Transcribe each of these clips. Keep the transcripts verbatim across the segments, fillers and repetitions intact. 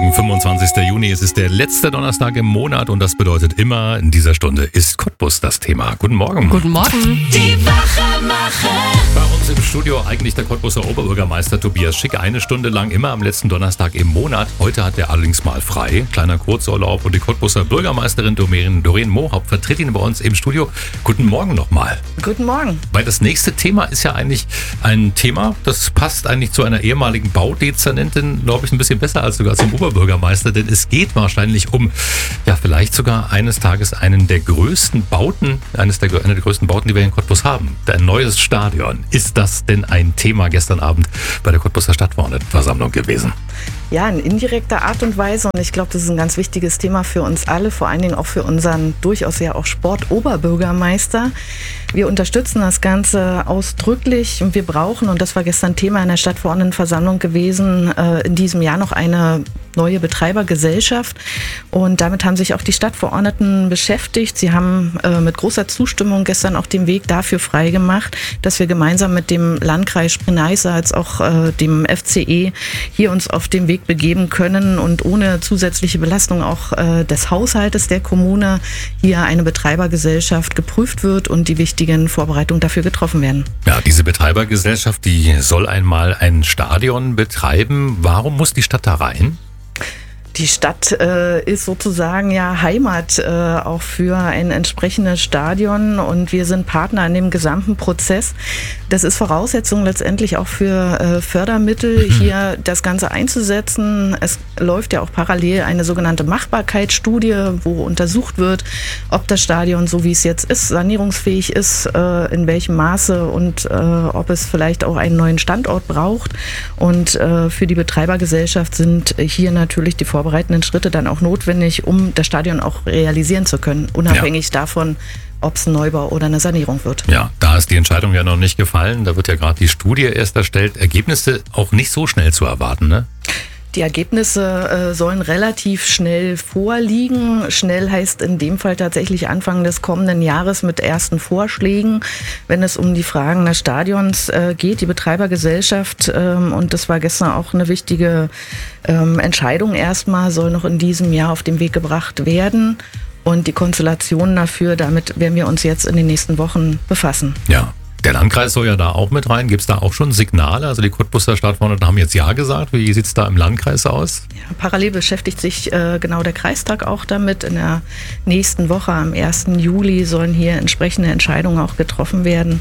Morgen, fünfundzwanzigster Juni. Es ist der letzte Donnerstag im Monat und das bedeutet immer, in dieser Stunde ist Cottbus das Thema. Guten Morgen. Guten Morgen. Die Wachemacher. Bei uns im Studio eigentlich der Cottbuser Oberbürgermeister Tobias Schick. Eine Stunde lang immer am letzten Donnerstag im Monat. Heute hat er allerdings mal frei. Kleiner Kurzurlaub und die Cottbuser Bürgermeisterin Doreen, Doreen Mohaupt vertritt ihn bei uns im Studio. Guten Morgen nochmal. Guten Morgen. Weil das nächste Thema ist ja eigentlich ein Thema, das passt eigentlich zu einer ehemaligen Baudezernentin, glaube ich, ein bisschen besser als sogar zum Oberbürgermeister, denn es geht wahrscheinlich um, ja, vielleicht sogar eines Tages einen der größten Bauten, eines der, eine der größten Bauten, die wir in Cottbus haben. Ein neues Stadion. Ist das denn ein Thema gestern Abend bei der Cottbuser Stadtverordnetenversammlung gewesen? Ja, in indirekter Art und Weise und ich glaube, das ist ein ganz wichtiges Thema für uns alle, vor allen Dingen auch für unseren durchaus ja auch Sport-Oberbürgermeister. Wir unterstützen das Ganze ausdrücklich und wir brauchen, und das war gestern Thema in der Stadtverordnetenversammlung gewesen, in diesem Jahr noch eine neue Betreibergesellschaft und damit haben sich auch die Stadtverordneten beschäftigt. Sie haben äh, mit großer Zustimmung gestern auch den Weg dafür freigemacht, dass wir gemeinsam mit dem Landkreis Spree-Neiße als auch äh, dem F C E hier uns auf den Weg begeben können und ohne zusätzliche Belastung auch äh, des Haushaltes der Kommune hier eine Betreibergesellschaft geprüft wird und die wichtigen Vorbereitungen dafür getroffen werden. Ja, diese Betreibergesellschaft, die soll einmal ein Stadion betreiben. Warum muss die Stadt da rein? Die Stadt äh, ist sozusagen ja Heimat äh, auch für ein entsprechendes Stadion und wir sind Partner in dem gesamten Prozess. Das ist Voraussetzung letztendlich auch für äh, Fördermittel, mhm. hier das Ganze einzusetzen. Es läuft ja auch parallel eine sogenannte Machbarkeitsstudie, wo untersucht wird, ob das Stadion, so wie es jetzt ist, sanierungsfähig ist, äh, in welchem Maße und äh, ob es vielleicht auch einen neuen Standort braucht. Und äh, für die Betreibergesellschaft sind hier natürlich die Vorbereitungen vorbereitenden Schritte dann auch notwendig, um das Stadion auch realisieren zu können, unabhängig ja. davon, ob es ein Neubau oder eine Sanierung wird. Ja, da ist die Entscheidung ja noch nicht gefallen. Da wird ja gerade die Studie erst erstellt. Ergebnisse auch nicht so schnell zu erwarten, ne? Die Ergebnisse äh, sollen relativ schnell vorliegen. Schnell heißt in dem Fall tatsächlich Anfang des kommenden Jahres mit ersten Vorschlägen, wenn es um die Fragen des Stadions äh, geht. Die Betreibergesellschaft, ähm, und das war gestern auch eine wichtige ähm, Entscheidung erstmal, soll noch in diesem Jahr auf den Weg gebracht werden. Und die Konstellationen dafür, damit werden wir uns jetzt in den nächsten Wochen befassen. Ja. Der Landkreis soll ja da auch mit rein. Gibt es da auch schon Signale? Also die Cottbuser Stadtverordneten haben jetzt Ja gesagt. Wie sieht es da im Landkreis aus? Ja, parallel beschäftigt sich äh, genau der Kreistag auch damit. In der nächsten Woche, am ersten Juli, sollen hier entsprechende Entscheidungen auch getroffen werden.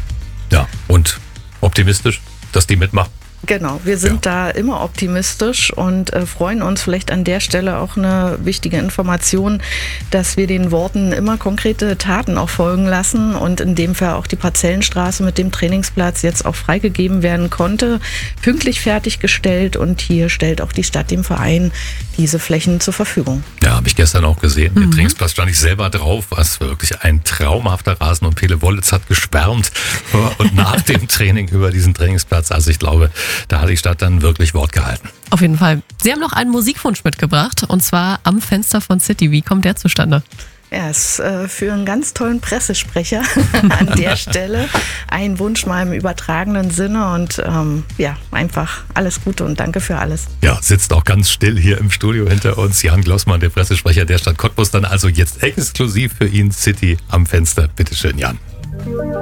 Ja, und optimistisch, dass die mitmachen? Genau, wir sind ja. da immer optimistisch und äh, freuen uns vielleicht an der Stelle auch eine wichtige Information, dass wir den Worten immer konkrete Taten auch folgen lassen und in dem Fall auch die Parzellenstraße mit dem Trainingsplatz jetzt auch freigegeben werden konnte, pünktlich fertiggestellt und hier stellt auch die Stadt dem Verein diese Flächen zur Verfügung. Ja, habe ich gestern auch gesehen. Mhm. Den Trainingsplatz stand ich selber drauf, was wirklich ein traumhafter Rasen und Pele Wollitz hat geschwärmt und nach dem Training über diesen Trainingsplatz. Also ich glaube, da hat die Stadt dann wirklich Wort gehalten. Auf jeden Fall. Sie haben noch einen Musikwunsch mitgebracht und zwar Am Fenster von City. Wie kommt der zustande? Ja, es ist äh, für einen ganz tollen Pressesprecher an der Stelle ein Wunsch mal im übertragenen Sinne und ähm, ja, einfach alles Gute und danke für alles. Ja, sitzt auch ganz still hier im Studio hinter uns Jan Glossmann, der Pressesprecher der Stadt Cottbus. Dann also jetzt exklusiv für ihn City am Fenster. Bitteschön, Jan.